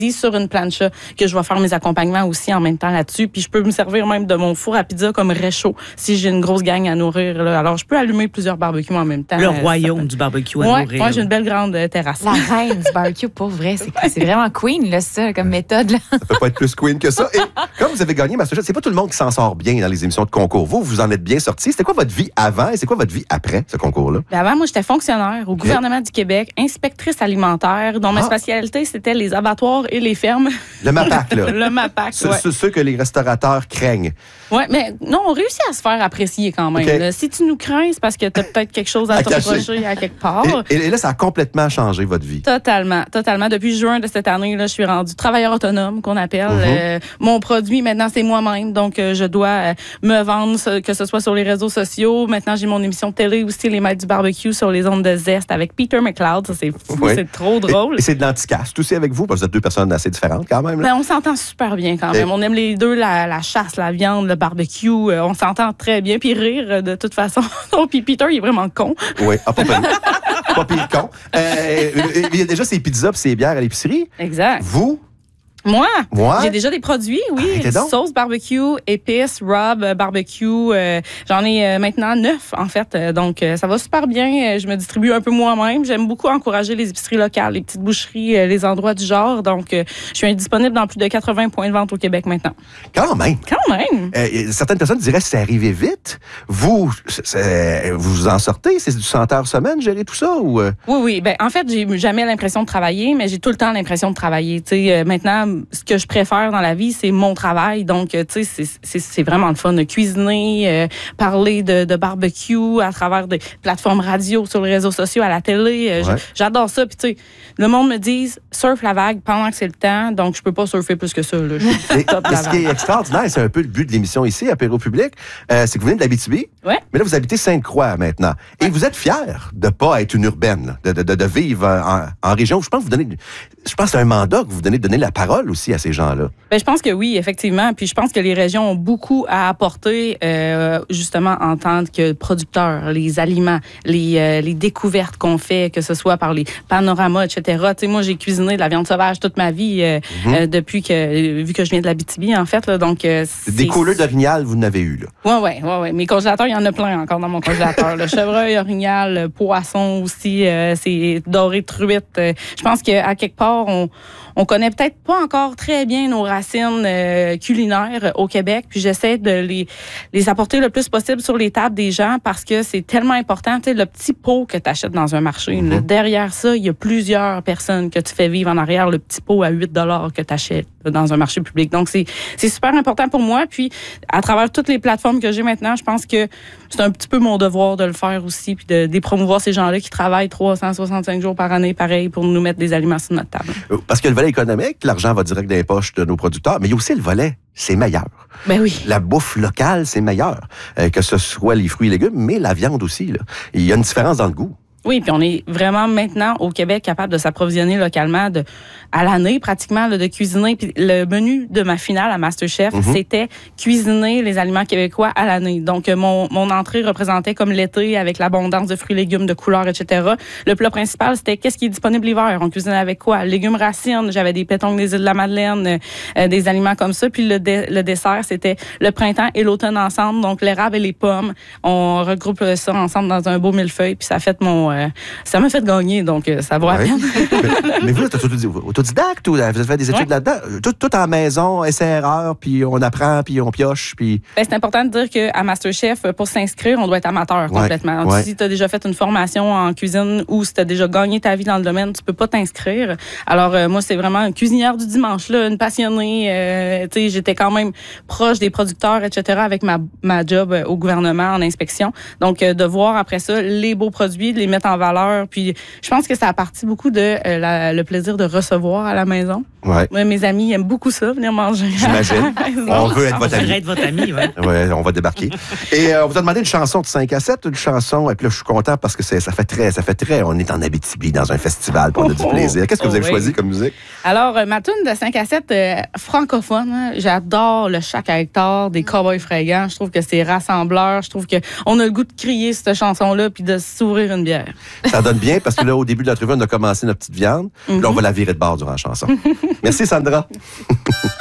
sur une plancha que je vais faire mes accompagnements aussi en même temps là-dessus. Puis je peux me servir même de mon four à pizza comme réchaud si j'ai une grosse gang à nourrir. Là. Alors, je peux allumer plusieurs barbecues en même temps. Le royaume du barbecue à nourrir. Oui, j'ai une belle grande terrasse. La reine du barbecue, pour vrai. C'est vraiment queen, là, ça, comme méthode. Là. Ça peut pas être plus queen que ça. Et comme vous avez gagné MasterChef, c'est pas tout le monde qui s'en sort bien dans les émissions de concours. Vous en êtes bien sortis. C'était quoi votre vie avant et c'est quoi votre vie après ce concours-là? Avant, moi, j'étais fonctionnaire au gouvernement du Québec, inspectrice alimentaire, dont ma spécialité, c'était les abattoirs et les fermes. Le MAPAC, là. Le MAPAC, oui. Ceux que les restaurateurs craignent. Oui, mais non, on réussit à se faire apprécier quand même. Okay. Si tu nous crains, c'est parce que tu as peut-être quelque chose à te reprocher à quelque part. Et là, ça a complètement changé votre vie. Totalement. Depuis juin de cette année, là, je suis rendue travailleur autonome, qu'on appelle. Mon produit, maintenant, c'est moi-même. Donc, je dois me vendre, que ce soit sur les réseaux sociaux. Maintenant, j'ai mon émission de télé aussi, Les Maîtres du barbecue sur les ondes de Zest avec Peter McLeod. Ça, c'est fou, c'est trop drôle. Et c'est de l'anticaste aussi avec vous, parce que vous êtes deux personnes assez différentes quand même. Ben, on s'entend super bien quand même. On aime les deux, la chasse, la viande, le barbecue. On s'entend très bien. Puis rire, de toute façon. Puis Peter, il est vraiment con. Oui, pas pire con. Il y a déjà ses pizzas et ses bières à l'épicerie. Exact. Vous? Moi? J'ai déjà des produits, oui. Sauce barbecue, épices, rub, barbecue. J'en ai maintenant 9, en fait. Donc, ça va super bien. Je me distribue un peu moi-même. J'aime beaucoup encourager les épiceries locales, les petites boucheries, les endroits du genre. Donc, je suis disponible dans plus de 80 points de vente au Québec maintenant. Quand même! Certaines personnes diraient que c'est arrivé vite. Vous en sortez? C'est du 100 heures semaine, gérer tout ça? Ou Oui. Ben, en fait, j'ai jamais l'impression de travailler, mais j'ai tout le temps l'impression de travailler. Tu sais, maintenant, ce que je préfère dans la vie, c'est mon travail. Donc, tu sais, c'est vraiment le fun de cuisiner, parler de barbecue à travers des plateformes radio, sur les réseaux sociaux, à la télé. J'adore ça. Puis, tu sais, le monde me dit, surfe la vague pendant que c'est le temps. Donc, je peux pas surfer plus que ça. Là. Ce qui est extraordinaire, c'est un peu le but de l'émission ici, Apéro Public, c'est que vous venez de l'Abitibi, mais là, vous habitez Sainte-Croix maintenant. Et vous êtes fière de pas être une urbaine, de vivre en région. Je pense que c'est un mandat que vous donnez de donner la parole aussi à ces gens-là. Ben, je pense que oui, effectivement. Puis je pense que les régions ont beaucoup à apporter, justement, en tant que producteurs, les aliments, les découvertes qu'on fait, que ce soit par les panoramas, etc. Tu sais, moi, j'ai cuisiné de la viande sauvage toute ma vie, vu que je viens de l'Abitibi, en fait. Là, donc, des couleurs d'orignal, vous n'avez eu, là. Oui. Mes congélateurs, il y en a plein encore dans mon congélateur. Le chevreuil, orignal, poisson aussi, c'est doré, truite. Je pense qu'à quelque part, on connaît peut-être pas encore très bien nos racines culinaires au Québec, puis j'essaie de les apporter le plus possible sur les tables des gens parce que c'est tellement important. Tu sais, le petit pot que tu achètes dans un marché, là, derrière ça, il y a plusieurs personnes que tu fais vivre en arrière, le petit pot à 8 $ que tu achètes dans un marché public. Donc, c'est super important pour moi. Puis, à travers toutes les plateformes que j'ai maintenant, je pense que c'est un petit peu mon devoir de le faire aussi, puis de promouvoir ces gens-là qui travaillent 365 jours par année, pareil, pour nous mettre des aliments sur notre table. Parce que le volet économique, l'argent va direct dans les poches de nos producteurs, mais il y a aussi le volet, c'est meilleur. Ben oui. La bouffe locale, c'est meilleur. Que ce soit les fruits et légumes, mais la viande aussi, là. Il y a une différence dans le goût. Oui, puis on est vraiment maintenant au Québec capable de s'approvisionner localement à l'année pratiquement de cuisiner. Puis le menu de ma finale à MasterChef, c'était cuisiner les aliments québécois à l'année. Donc mon entrée représentait comme l'été avec l'abondance de fruits et légumes de couleurs, etc. Le plat principal, c'était qu'est-ce qui est disponible l'hiver. On cuisinait avec quoi? Légumes racines, j'avais des pétons des îles de la Madeleine, des aliments comme ça. Puis le dessert, c'était le printemps et l'automne ensemble. Donc l'érable et les pommes, on regroupe ça ensemble dans un beau millefeuille. Puis ça m'a fait gagner, donc ça vaut la peine. Mais vous, autodidacte ou vous avez fait des études là-dedans? Tout en maison, essai-erreur, puis on apprend, puis on pioche, puis... Ben, c'est important de dire qu'à MasterChef, pour s'inscrire, on doit être amateur complètement. Si tu as déjà fait une formation en cuisine ou si tu as déjà gagné ta vie dans le domaine, tu peux pas t'inscrire. Alors, moi, c'est vraiment une cuisinière du dimanche, là, une passionnée. Tu sais, j'étais quand même proche des producteurs, etc., avec ma job au gouvernement en inspection. Donc, de voir après ça les beaux produits, de les mettre en valeur. Puis, je pense que ça a parti beaucoup de le plaisir de recevoir à la maison. Ouais. Moi, mes amis aiment beaucoup ça, venir manger. J'imagine. On veut être votre ami. On veut être votre ami, oui. Ouais, on va débarquer. Et on vous a demandé une chanson de 5 à 7, une chanson, et puis là, je suis content parce que ça fait très, on est en Abitibi dans un festival, pour on a du plaisir. Qu'est-ce que vous avez choisi comme musique? Alors, ma tune de 5 à 7 francophone, hein, j'adore le Chac à Hector des Cowboys fringants. Je trouve que c'est rassembleur. Je trouve qu'on a le goût de crier cette chanson-là puis de s'ouvrir une bière. faire. Ça donne bien parce que là, au début de l'entrevue, on a commencé notre petite viande. Là, on va la virer de bord durant la chanson. Merci, Sandra.